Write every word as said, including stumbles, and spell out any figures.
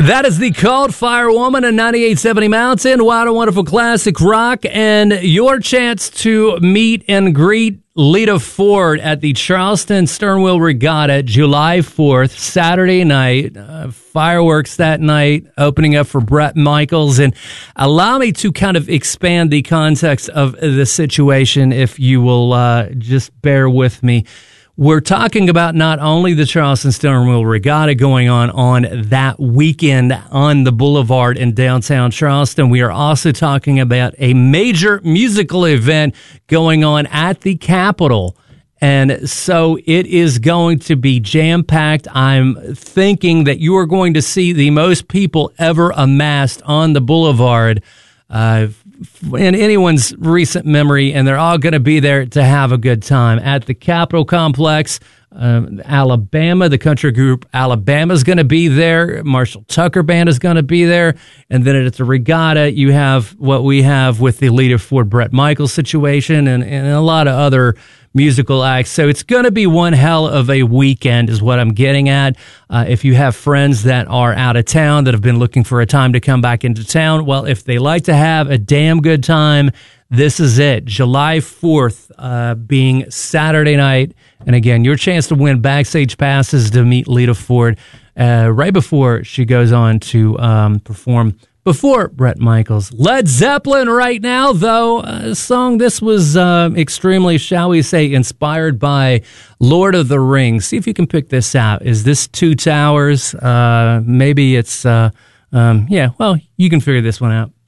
That is the Called Fire Woman on ninety-eight seventy Mountain, Wild and Wonderful Classic Rock, and your chance to meet and greet Lita Ford at the Charleston Stern Wheel Regatta, July fourth, Saturday night. Uh, fireworks that night, opening up for Bret Michaels. And allow me to kind of expand the context of the situation, if you will uh, just bear with me. We're talking about not only the Charleston Stern Wheel Regatta going on on that weekend on the Boulevard in downtown Charleston. We are also talking about a major musical event going on at the Capitol. And so it is going to be jam-packed. I'm thinking that you are going to see the most people ever amassed on the Boulevard uh in anyone's recent memory, and they're all going to be there to have a good time at the Capitol Complex. Um, Alabama, the country group Alabama is going to be there. Marshall Tucker Band is going to be there. And then at the Regatta, you have what we have with the Lita Ford Bret Michaels situation and, and a lot of other musical acts. So it's going to be one hell of a weekend is what I'm getting at. Uh, if you have friends that are out of town that have been looking for a time to come back into town, well, if they like to have a damn good time, this is it. July fourth uh, being Saturday night. And again, your chance to win backstage passes to meet Lita Ford uh, right before she goes on to um, perform before Bret Michaels. Led Zeppelin right now, though, a song this was uh, extremely, shall we say, inspired by Lord of the Rings. See if you can pick this out. Is this Two Towers? Uh, maybe it's, uh, um, yeah, well, you can figure this one out.